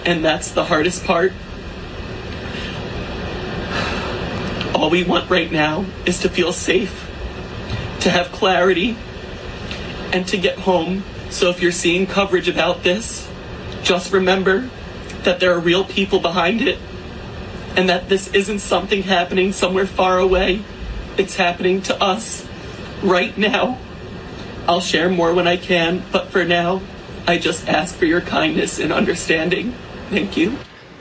And that's the hardest part. All we want right now is to feel safe, to have clarity, and to get home. So if you're seeing coverage about this, just remember that there are real people behind it, and that this isn't something happening somewhere far away. It's happening to us right now. I'll share more when I can, but for now, I just ask for your kindness and understanding. Thank you.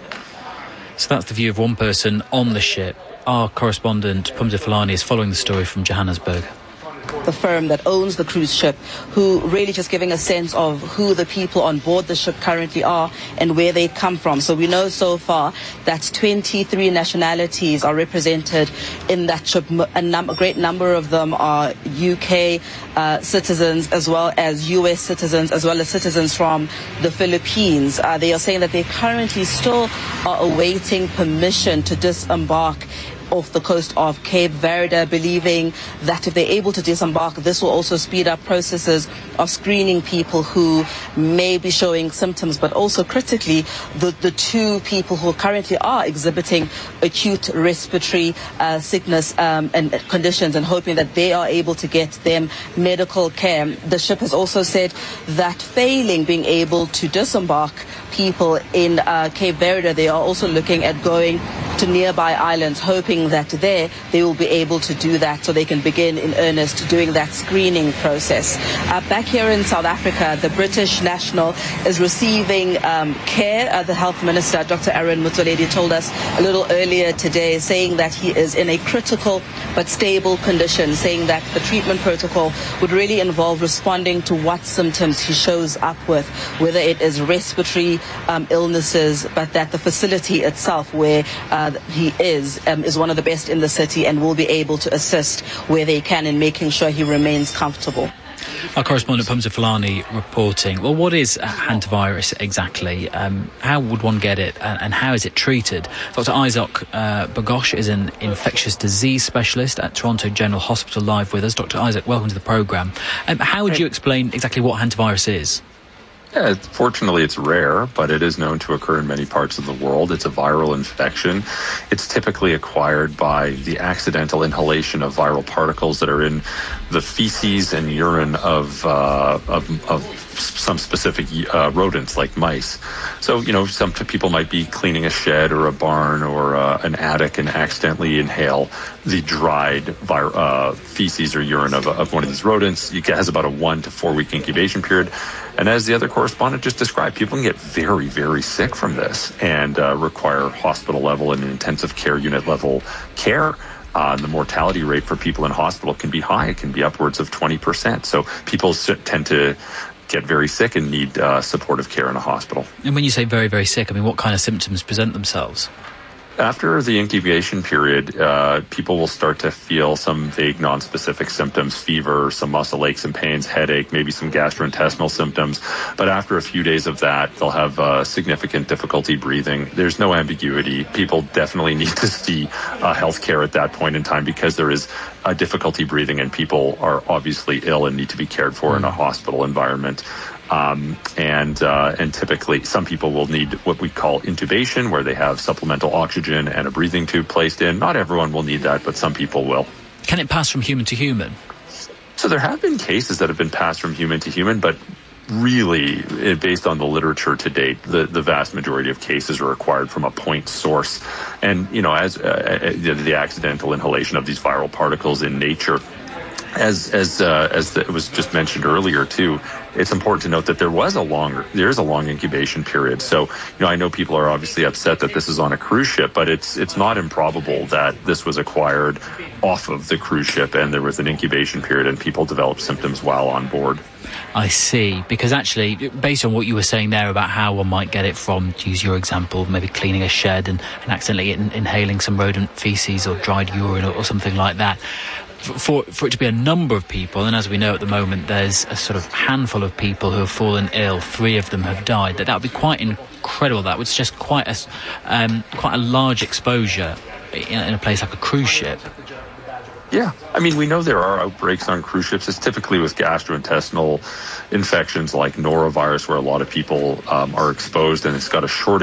So that's the view of one person on the ship. Our correspondent, Pumzit Fulani, is following the story from Johannesburg. The firm that owns the cruise ship, who really just giving a sense of who the people on board the ship currently are and where they come from. So we know so far that 23 nationalities are represented in that ship. A great number of them are UK citizens, as well as US citizens, as well as citizens from the Philippines. They are saying that they currently still are awaiting permission to disembark off the coast of Cape Verde, believing that if they're able to disembark, this will also speed up processes of screening people who may be showing symptoms, but also critically, the two people who currently are exhibiting acute respiratory sickness and conditions, and hoping that they are able to get them medical care. The ship has also said that failing being able to disembark people in Cape Verde, they are also looking at going to nearby islands, hoping that there they will be able to do that so they can begin in earnest doing that screening process. Back here in South Africa, the British national is receiving care. The health minister, Dr. Aaron Motsoaledi, told us a little earlier today, saying that he is in a critical but stable condition, saying that the treatment protocol would really involve responding to what symptoms he shows up with, whether it is respiratory illnesses, but that the facility itself where he is one of the best in the city and will be able to assist where they can in making sure he remains comfortable. Our correspondent Pumzit Fulani reporting. Well, what is hantavirus exactly? How would one get it, and how is it treated? Dr. Isaac Bagosh is an infectious disease specialist at Toronto General Hospital, live with us. Dr. Isaac, welcome to the programme. How would you explain exactly what hantavirus is? Yeah, fortunately, it's rare, but it is known to occur in many parts of the world. It's a viral infection. It's typically acquired by the accidental inhalation of viral particles that are in the feces and urine of some specific rodents, like mice. So, some people might be cleaning a shed or a barn or an attic and accidentally inhale the dried feces or urine of one of these rodents. It has about a 1 to 4 week incubation period. And as the other correspondent just described, people can get very, very sick from this and require hospital level and intensive care unit level care. The mortality rate for people in hospital can be high. It can be upwards of 20%. So people tend to get very sick and need supportive care in a hospital. And when you say very, very sick, what kind of symptoms present themselves? After the incubation period, people will start to feel some vague, non-specific symptoms, fever, some muscle aches and pains, headache, maybe some gastrointestinal symptoms. But after a few days of that, they'll have significant difficulty breathing. There's no ambiguity. People definitely need to see health care at that point in time, because there is a difficulty breathing and people are obviously ill and need to be cared for in a hospital environment. And typically some people will need what we call intubation, where they have supplemental oxygen and a breathing tube placed in. Not everyone will need that, but some people will. Can it pass from human to human? So there have been cases that have been passed from human to human, but really, based on the literature to date, the vast majority of cases are acquired from a point source. And, as the accidental inhalation of these viral particles in nature, as it was just mentioned earlier too, it's important to note that there is a long incubation period. So, I know people are obviously upset that this is on a cruise ship, but it's not improbable that this was acquired off of the cruise ship and there was an incubation period and people developed symptoms while on board. I see, because actually, based on what you were saying there about how one might get it from, to use your example, maybe cleaning a shed and accidentally inhaling some rodent feces or dried urine or something like that, for it to be a number of people, and as we know at the moment there's a sort of handful of people who have fallen ill, 3 of them have died, that would be quite incredible. That would suggest quite a large exposure in a place like a cruise ship. Yeah, we know there are outbreaks on cruise ships. It's typically with gastrointestinal infections like norovirus, where a lot of people are exposed, and it's got a short